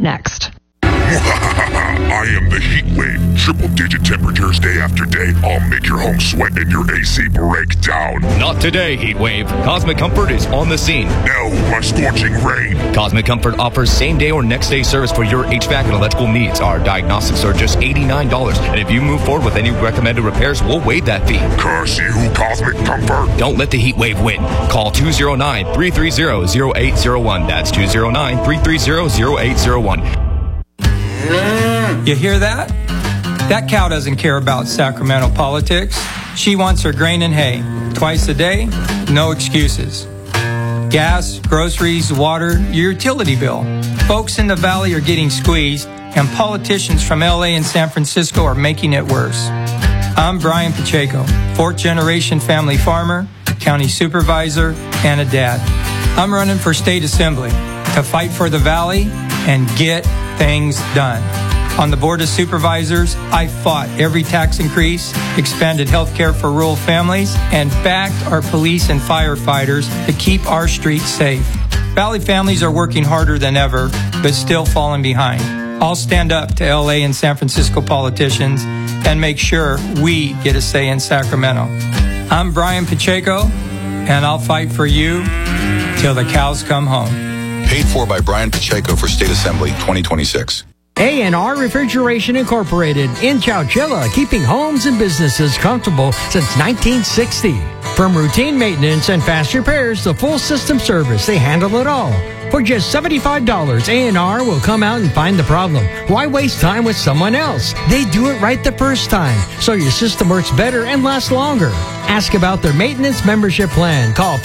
next. I am the heat wave. Triple-digit temperatures day after day. I'll make your home sweat and your AC break down. Not today, heat wave. Cosmic Comfort is on the scene. No, my scorching rain. Cosmic Comfort offers same-day or next-day service for your HVAC and electrical needs. Our diagnostics are just $89. And if you move forward with any recommended repairs, we'll waive that fee. Curse you, Cosmic Comfort. Don't let the heat wave win. Call 209-330-0801. That's 209-330-0801. You hear that? That cow doesn't care about Sacramento politics. She wants her grain and hay. Twice a day, no excuses. Gas, groceries, water, your utility bill. Folks in the valley are getting squeezed, and politicians from LA and San Francisco are making it worse. I'm Brian Pacheco, fourth-generation family farmer, county supervisor, and a dad. I'm running for state assembly to fight for the valley and get things done. On the Board of Supervisors, I fought every tax increase, expanded health care for rural families, and backed our police and firefighters to keep our streets safe. Valley families are working harder than ever, but still falling behind. I'll stand up to LA and San Francisco politicians and make sure we get a say in Sacramento. I'm Brian Pacheco, and I'll fight for you till the cows come home. Paid for by Brian Pacheco for State Assembly 2026. A&R Refrigeration Incorporated in Chowchilla, keeping homes and businesses comfortable since 1960. From routine maintenance and fast repairs to full system service, they handle it all. For just $75, A&R will come out and find the problem. Why waste time with someone else? They do it right the first time, so your system works better and lasts longer. Ask about their maintenance membership plan. Call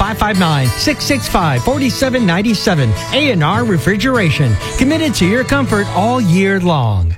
559-665-4797. A&R Refrigeration, committed to your comfort all year long.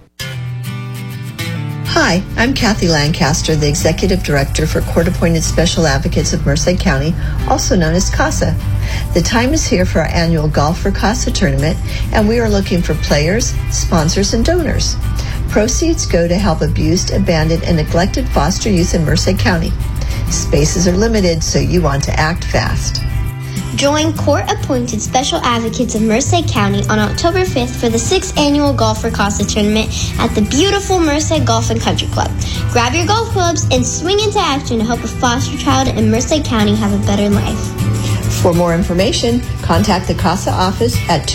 Hi, I'm Kathy Lancaster, the Executive Director for Court-Appointed Special Advocates of Merced County, also known as CASA. The time is here for our annual Golf for CASA tournament, and we are looking for players, sponsors, and donors. Proceeds go to help abused, abandoned, and neglected foster youth in Merced County. Spaces are limited, so you want to act fast. Join Court-Appointed Special Advocates of Merced County on October 5th for the 6th Annual Golf for CASA Tournament at the beautiful Merced Golf and Country Club. Grab your golf clubs and swing into action to help a foster child in Merced County have a better life. For more information, contact the CASA office at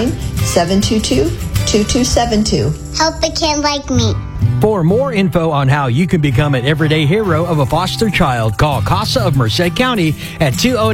209-722-2272. Help a kid like me. For more info on how you can become an everyday hero of a foster child, call CASA of Merced County at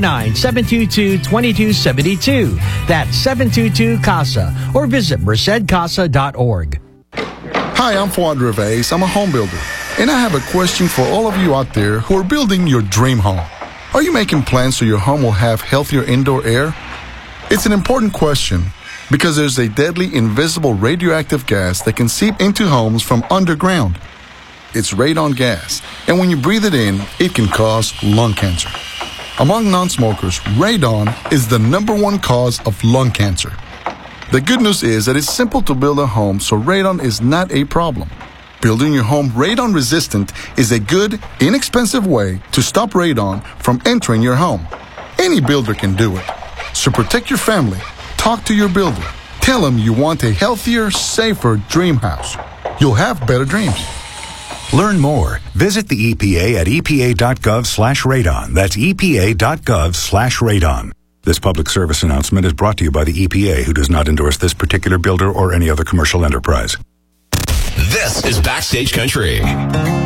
209-722-2272. That's 722-CASA, or visit mercedcasa.org. Hi, I'm Fuad Revais. I'm a home builder, and I have a question for all of you out there who are building your dream home. Are you making plans so your home will have healthier indoor air? It's an important question, because there's a deadly invisible radioactive gas that can seep into homes from underground. It's radon gas, and when you breathe it in, it can cause lung cancer. Among non-smokers, radon is the #1 cause of lung cancer. The good news is that it's simple to build a home, so radon is not a problem. Building your home radon resistant is a good, inexpensive way to stop radon from entering your home. Any builder can do it. So protect your family. Talk to your builder. Tell them you want a healthier, safer dream house. You'll have better dreams. Learn more. Visit the EPA at epa.gov/radon. That's epa.gov/radon. This public service announcement is brought to you by the EPA, who does not endorse this particular builder or any other commercial enterprise. This is Backstage Country.